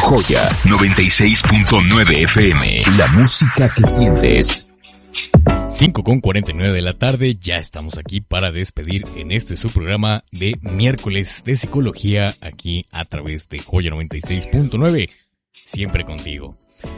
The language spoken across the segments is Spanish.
Joya 96.9 FM. La música que sientes. 5:49 de la tarde, ya estamos aquí para despedir en este su programa de miércoles de psicología aquí a través de Joya 96.9, siempre contigo.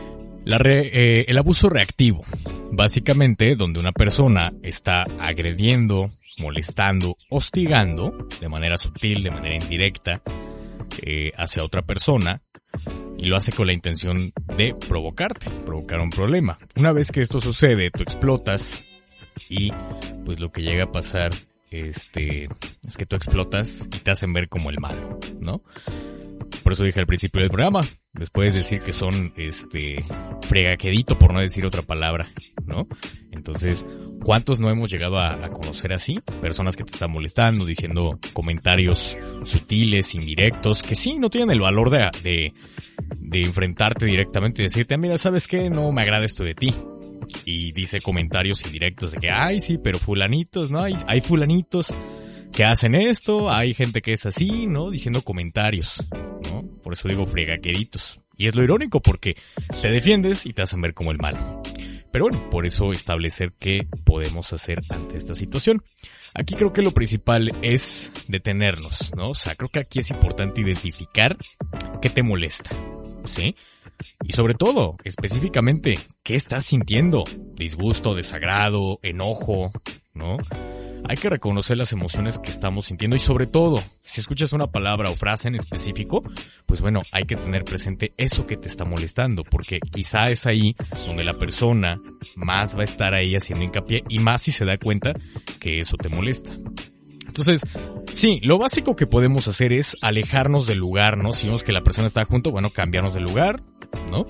El abuso reactivo, básicamente donde una persona está agrediendo, molestando, hostigando de manera sutil, de manera indirecta hacia otra persona y lo hace con la intención de provocar un problema. Una vez que esto sucede, tú explotas y pues lo que llega a pasar es que tú explotas y te hacen ver como el malo, ¿no? Por eso dije al principio del programa, les puedes decir que son fregaquedito, por no decir otra palabra, ¿no? Entonces, ¿cuántos no hemos llegado a conocer así? Personas que te están molestando, diciendo comentarios sutiles, indirectos, que sí, no tienen el valor de enfrentarte directamente y decirte, mira, ¿sabes qué? No me agrada esto de ti. Y dice comentarios indirectos de que, ay, sí, pero fulanitos, ¿no? Hay fulanitos que hacen esto, hay gente que es así, ¿no? Diciendo comentarios, ¿no? Por eso digo fregaqueritos. Y es lo irónico porque te defiendes y te hacen ver como el malo. Pero bueno, por eso establecer qué podemos hacer ante esta situación. Aquí creo que lo principal es detenernos, ¿no? O sea, creo que aquí es importante identificar qué te molesta, ¿sí? Y sobre todo, específicamente, ¿qué estás sintiendo? Disgusto, desagrado, enojo, ¿no? Hay que reconocer las emociones que estamos sintiendo y sobre todo, si escuchas una palabra o frase en específico, pues bueno, hay que tener presente eso que te está molestando, porque quizá es ahí donde la persona más va a estar ahí haciendo hincapié y más si se da cuenta que eso te molesta. Entonces, sí, lo básico que podemos hacer es alejarnos del lugar, ¿no? Si vemos que la persona está junto, bueno, cambiarnos de lugar, ¿no?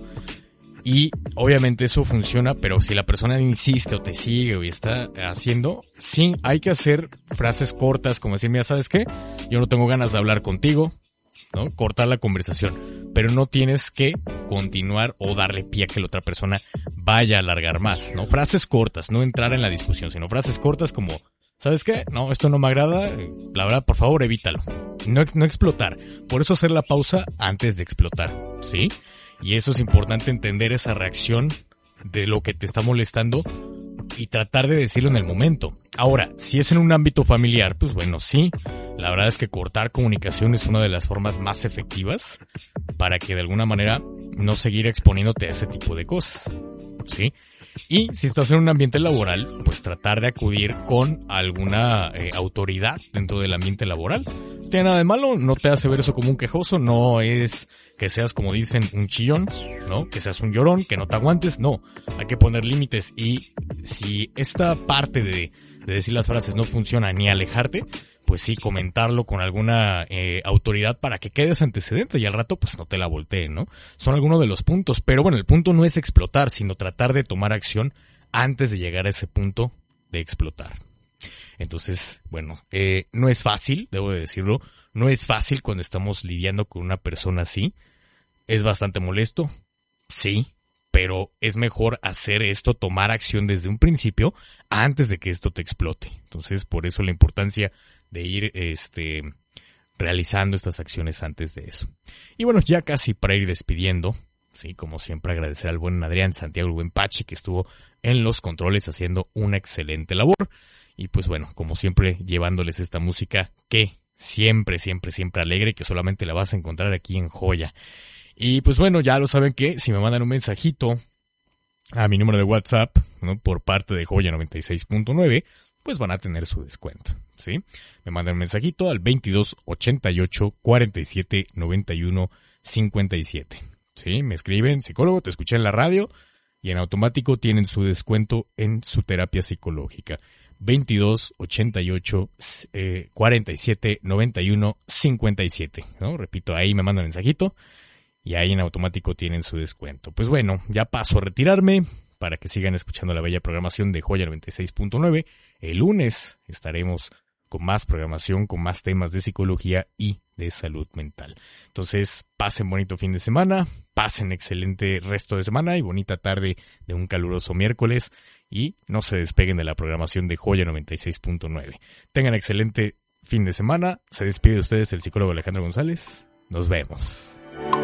Y obviamente eso funciona, pero si la persona insiste o te sigue o está haciendo, sí, hay que hacer frases cortas como decir, mira, ¿sabes qué? Yo no tengo ganas de hablar contigo, ¿no? Cortar la conversación, pero no tienes que continuar o darle pie a que la otra persona vaya a alargar más, ¿no? Frases cortas, no entrar en la discusión, sino frases cortas como, ¿sabes qué? No, esto no me agrada, la verdad, por favor, evítalo. No explotar, por eso hacer la pausa antes de explotar, ¿sí? Y eso es importante entender esa reacción de lo que te está molestando y tratar de decirlo en el momento. Ahora, si es en un ámbito familiar, pues bueno, sí, la verdad es que cortar comunicación es una de las formas más efectivas para que de alguna manera no seguir exponiéndote a ese tipo de cosas, ¿sí? Y si estás en un ambiente laboral, pues tratar de acudir con alguna autoridad dentro del ambiente laboral. No tiene nada de malo, no te hace ver eso como un quejoso, no es que seas, como dicen, un chillón, ¿no? Que seas un llorón, que no te aguantes, no. Hay que poner límites y si esta parte de decir las frases no funciona ni alejarte, pues sí, comentarlo con alguna autoridad para que quedes antecedente y al rato pues no te la volteen, ¿no? Son algunos de los puntos, pero bueno, el punto no es explotar, sino tratar de tomar acción antes de llegar a ese punto de explotar. Entonces, bueno, no es fácil, debo de decirlo, no es fácil cuando estamos lidiando con una persona así. Es bastante molesto, sí, pero es mejor hacer esto, tomar acción desde un principio antes de que esto te explote. Entonces, por eso la importancia de ir realizando estas acciones antes de eso. Y bueno, ya casi para ir despidiendo, sí, como siempre agradecer al buen Adrián Santiago, el buen Pachi, que estuvo en los controles haciendo una excelente labor. Y pues bueno, como siempre, llevándoles esta música que siempre alegre, que solamente la vas a encontrar aquí en Joya. Y pues bueno, ya lo saben que si me mandan un mensajito a mi número de WhatsApp, ¿no? Por parte de Joya 96.9, pues van a tener su descuento, ¿sí? Me mandan un mensajito al 22 88 47 91 57, ¿sí? Me escriben, psicólogo, te escuché en la radio, y en automático tienen su descuento en su terapia psicológica. 22 88 47 91 57, ¿no? Repito, ahí me mandan mensajito y ahí en automático tienen su descuento. Pues bueno, ya paso a retirarme para que sigan escuchando la bella programación de Joya 96.9. El lunes estaremos con más programación, con más temas de psicología y de salud mental. Entonces, pasen bonito fin de semana, pasen excelente resto de semana y bonita tarde de un caluroso miércoles y no se despeguen de la programación de Joya 96.9. Tengan excelente fin de semana. Se despide de ustedes el psicólogo Alejandro González. Nos vemos.